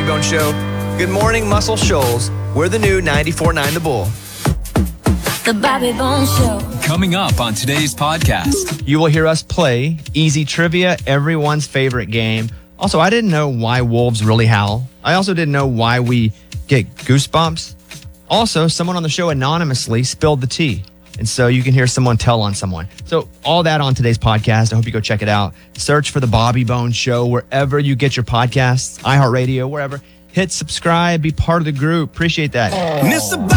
Bobby Bone Show. Good morning, Muscle Shoals. We're the new 94.9 The Bull. The Bobby Bone Show. Coming up on today's podcast. You will hear us play Easy Trivia, everyone's favorite game. Also, I didn't know why wolves really howl. I also didn't know why we get goosebumps. Also, someone on the show anonymously spilled the tea. And so you can hear someone tell on someone. So all that on today's podcast. I hope you go check it out. Search for The Bobby Bone Show wherever you get your podcasts, iHeartRadio, wherever. Hit subscribe, be part of the group. Appreciate that.